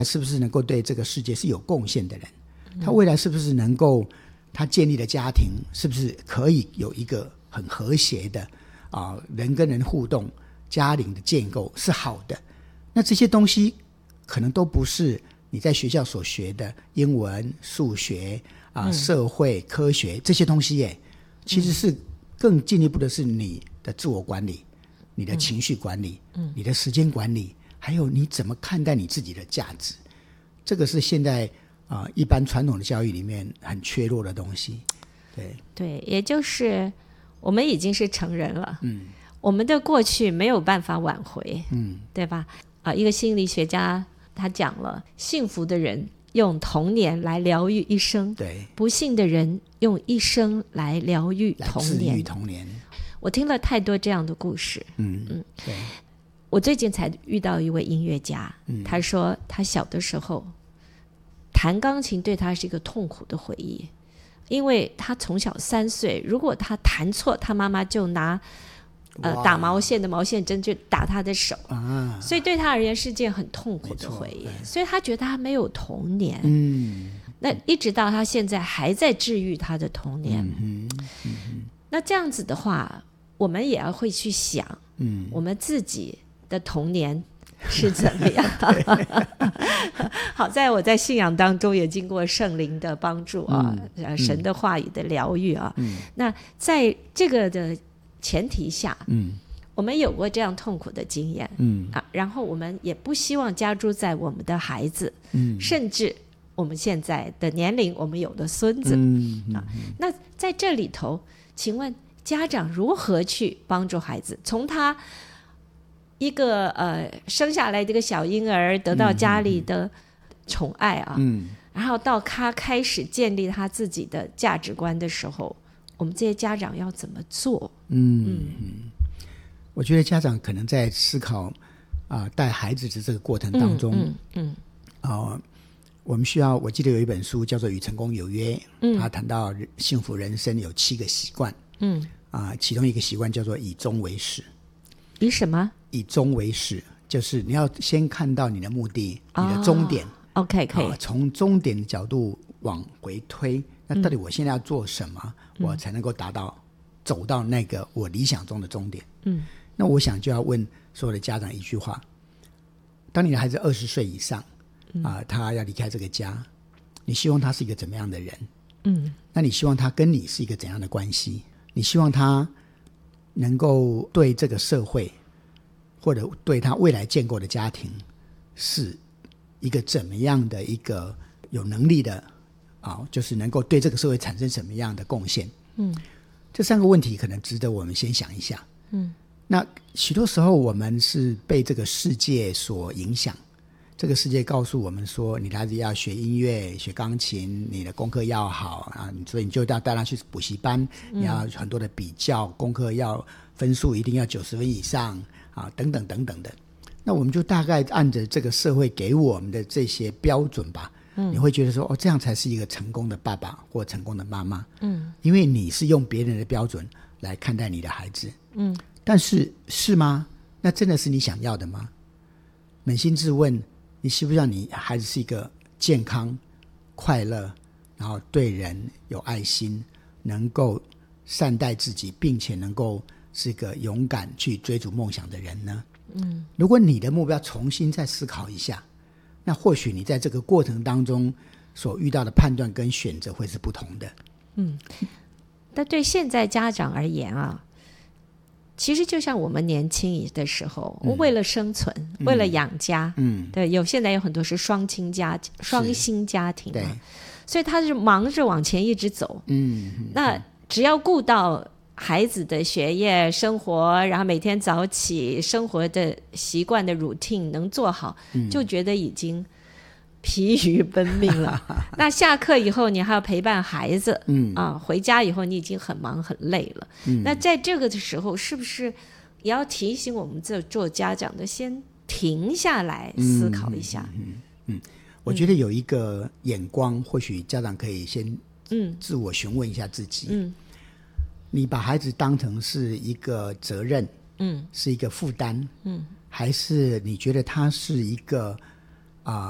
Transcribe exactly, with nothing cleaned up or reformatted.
是不是能够对这个世界是有贡献的人，他未来是不是能够他建立的家庭是不是可以有一个很和谐的啊、人跟人互动，家庭的建构是好的。那这些东西可能都不是你在学校所学的英文、数学啊、 嗯、 社会科学这些东西耶，其实是更进一步的是你的自我管理、你的情绪管理、嗯、你的时间管理，还有你怎么看待你自己的价值。这个是现在啊、呃、一般传统的教育里面很缺弱的东西。对对，也就是我们已经是成人了， 嗯， 我们的过去没有办法挽回， 嗯， 对吧？啊，一个心理学家他讲了，幸福的人用童年来疗愈一生， 对， 不幸的人用一生来疗愈童年。 来治愈童年。 我听了太多这样的故事。 嗯嗯， 对。 我最近才遇到一位音乐家， 嗯、 他说他小的时候弹钢琴对他是一个痛苦的回忆，因为他从小三岁，如果他弹错，他妈妈就拿呃打毛线的毛线针就打他的手、啊、所以对他而言是件很痛苦的回忆，所以他觉得他没有童年。 嗯， 那一直到他现在还在治愈他的童年。 嗯哼嗯哼，那这样子的话，我们也要会去想，嗯，我们自己的童年是怎么样好在我在信仰当中也经过圣灵的帮助啊、嗯、神的话语的疗愈啊、嗯、那在这个的前提下，嗯，我们有过这样痛苦的经验，嗯啊，然后我们也不希望加诸在我们的孩子，嗯，甚至我们现在的年龄我们有的孙子，嗯啊，那在这里头请问家长如何去帮助孩子，从他一个呃生下来这个小婴儿得到家里的宠爱啊，嗯，然后到他开始建立他自己的价值观的时候，我们这些家长要怎么做？ 嗯嗯，我觉得家长可能在思考啊、呃、带孩子的这个过程当中，嗯嗯，啊、呃，我们需要，我记得有一本书叫做《与成功有约》，嗯，他谈到幸福人生有七个习惯，嗯啊、呃，其中一个习惯叫做以终为始。 以什么？ 以终为始，就是你要先看到你的目的，你的终点。 哦、OK， 可以、呃、 从终点的角度往回推。那到底我现在要做什么，嗯、我才能够达到走到那个我理想中的终点？嗯，那我想就要问所有的家长一句话：当你的孩子二十岁以上，啊、嗯呃，他要离开这个家，你希望他是一个怎么样的人？嗯，那你希望他跟你是一个怎样的关系？你希望他能够对这个社会或者对他未来建构的家庭是一个怎么样的一个有能力的啊，就是能够对这个社会产生什么样的贡献？嗯，这三个问题可能值得我们先想一下。嗯，那许多时候我们是被这个世界所影响，这个世界告诉我们说，你的孩子要学音乐、学钢琴，你的功课要好啊，所以你就要带他去补习班，你要很多的比较，功课要分数一定要九十分以上啊，等等等等的。那我们就大概按着这个社会给我们的这些标准吧，嗯，你会觉得说，哦，这样才是一个成功的爸爸或成功的妈妈，嗯，因为你是用别人的标准来看待你的孩子，嗯，但是是吗？那真的是你想要的吗？扪心自问，你希不希望你孩子是一个健康、快乐，然后对人有爱心，能够善待自己，并且能够是一个勇敢去追逐梦想的人呢？嗯，如果你的目标重新再思考一下，那或许你在这个过程当中所遇到的判断跟选择会是不同的。嗯， 但对现在家长而言啊，其实就像我们年轻的时候，嗯、为了生存、嗯、为了养家，嗯，对，有现在有很多是双亲家庭、双薪家庭嘛，所以他是忙着往前一直走，嗯，那只要顾到孩子的学业生活，然后每天早起生活的习惯的 routine 能做好、嗯、就觉得已经疲于奔命了那下课以后你还要陪伴孩子、嗯啊、回家以后你已经很忙很累了、嗯、那在这个的时候是不是也要提醒我们这做家长的先停下来思考一下？ 嗯嗯嗯嗯我觉得有一个眼光、嗯、或许家长可以先自我询问一下自己，嗯，你把孩子当成是一个责任，嗯，是一个负担，嗯，还是你觉得他是一个